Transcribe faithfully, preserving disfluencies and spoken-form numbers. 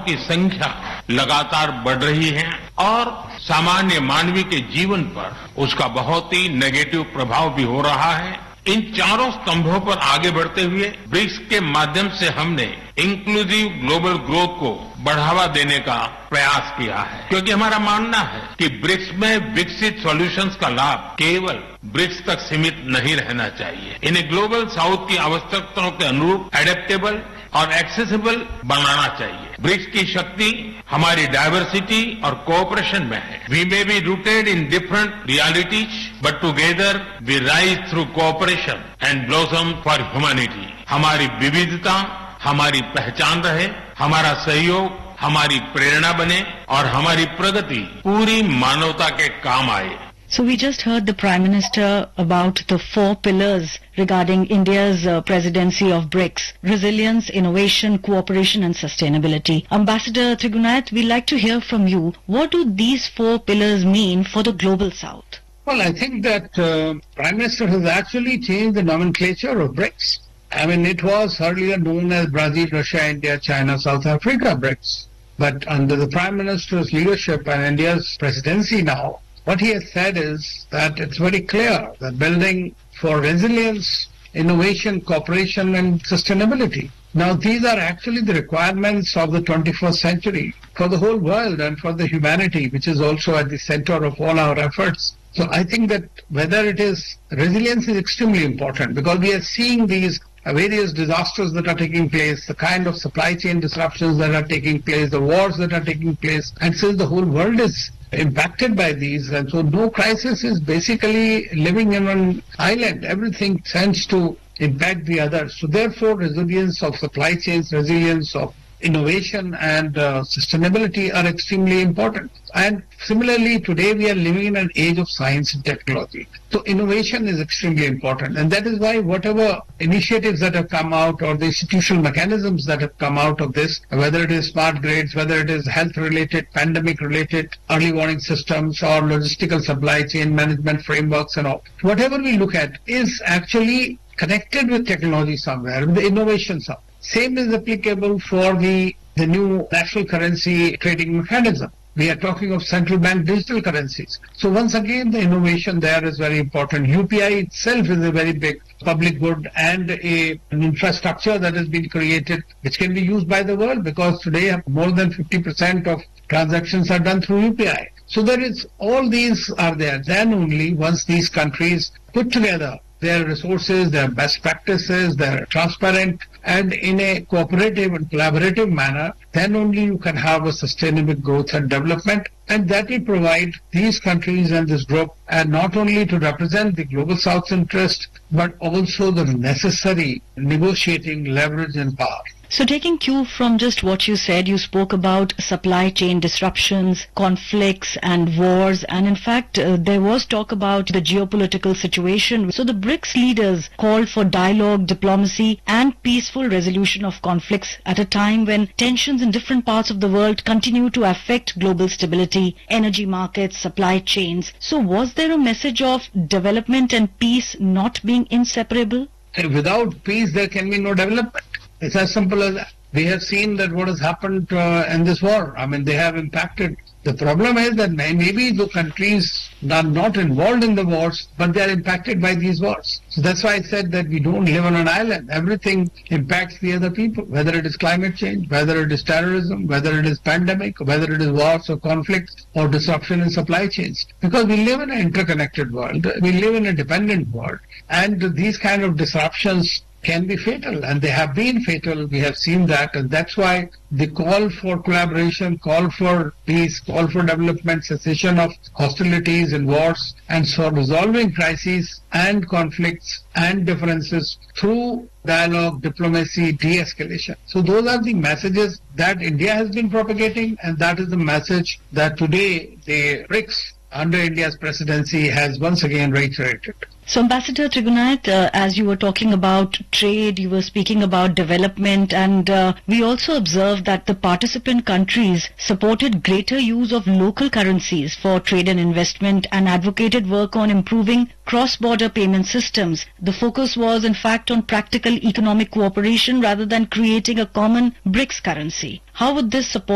की संख्या लगातार बढ़ रही है और सामान्य मानवी के जीवन पर उसका बहुत ही नेगेटिव प्रभाव भी हो रहा है। इन चारों स्तंभों पर आगे बढ़ते हुए ब्रिक्स के माध्यम से हमने इंक्लूसिव ग्लोबल ग्रोथ को बढ़ावा देने का प्रयास किया है, क्योंकि हमारा मानना है कि ब्रिक्स में विकसित सॉल्यूशंस का लाभ केवल ब्रिक्स तक सीमित नहीं रहना चाहिए। इन्हें ग्लोबल साउथ की आवश्यकताओं के अनुरूप एडेप्टेबल और एक्सेसिबल बनाना चाहिए। ब्रिक्स की शक्ति हमारी डायवर्सिटी और कोऑपरेशन में है। We may be rooted in different realities but together we rise through cooperation and blossom for humanity. हमारी विविधता हमारी पहचान रहे, हमारा सहयोग हमारी प्रेरणा बने और हमारी प्रगति पूरी मानवता के काम आए। So we just heard the Prime Minister about the four pillars regarding India's uh, presidency of BRICS: resilience, innovation, cooperation and sustainability. Ambassador Trigunath, we'd like to hear from you. What do these four pillars mean for the global south? Well, I think that uh, Prime Minister has actually changed the nomenclature of BRICS. I mean, it was earlier known as Brazil, Russia, India, China, South Africa BRICS. But under the Prime Minister's leadership and India's presidency now, what he has said is that it's very clear that building for resilience, innovation, cooperation and sustainability. Now these are actually the requirements of the twenty-first century for the whole world and for the humanity, which is also at the center of all our efforts. So I think that whether it is resilience is extremely important, because we are seeing these various disasters that are taking place, the kind of supply chain disruptions that are taking place, the wars that are taking place, and since the whole world is impacted by these, and so no crisis is basically living in an island. Everything tends to impact the others. So therefore, resilience of supply chains, resilience of innovation and uh, sustainability are extremely important. And similarly, today we are living in an age of science and technology. So innovation is extremely important. And that is why whatever initiatives that have come out or the institutional mechanisms that have come out of this, whether it is smart grids, whether it is health-related, pandemic-related, early warning systems or logistical supply chain management frameworks and all, whatever we look at is actually connected with technology somewhere, with the innovation somewhere. Same is applicable for the, the new national currency trading mechanism. We are talking of central bank digital currencies. So once again, the innovation there is very important. U P I itself is a very big public good and a, an infrastructure that has been created which can be used by the world, because today more than fifty percent of transactions are done through U P I. So there is, all these are there. Then only once these countries put together their resources, their best practices, they're transparent and in a cooperative and collaborative manner, then only you can have a sustainable growth and development. And that will provide these countries and this group, and not only to represent the global South's interest, but also the necessary negotiating leverage and power. So taking cue from just what you said, you spoke about supply chain disruptions, conflicts and wars, and in fact uh, there was talk about the geopolitical situation. So the BRICS leaders called for dialogue, diplomacy and peaceful resolution of conflicts at a time when tensions in different parts of the world continue to affect global stability, energy markets, supply chains. So was there a message of development and peace not being inseparable? Without peace there can be no development. It's as simple as that. We have seen that what has happened uh, in this war. I mean, they have impacted. The problem is that maybe the countries are not involved in the wars, but they are impacted by these wars. So that's why I said that we don't live on an island. Everything impacts the other people, whether it is climate change, whether it is terrorism, whether it is pandemic, whether it is wars or conflicts or disruption in supply chains. Because we live in an interconnected world. We live in a dependent world. And these kind of disruptions can be fatal, and they have been fatal. We have seen that, and that's why the call for collaboration, call for peace, call for development, cessation of hostilities and wars, and so resolving crises and conflicts and differences through dialogue, diplomacy, de-escalation. So those are the messages that India has been propagating, and that is the message that today the BRICS under India's presidency has once again reiterated. So Ambassador Trigunath, uh, as you were talking about trade, you were speaking about development, and uh, we also observed that the participant countries supported greater use of local currencies for trade and investment and advocated work on improving cross-border payment systems. The focus was in fact on practical economic cooperation rather than creating a common BRICS currency. How would this support